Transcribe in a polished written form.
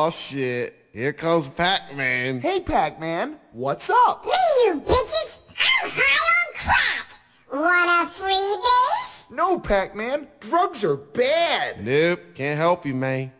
Oh, shit. Here comes Pac-Man. Hey, Pac-Man, what's up? Hey, you bitches! I'm high on crack! Want a freebie? No, Pac-Man, drugs are bad. Nope, can't help you, man.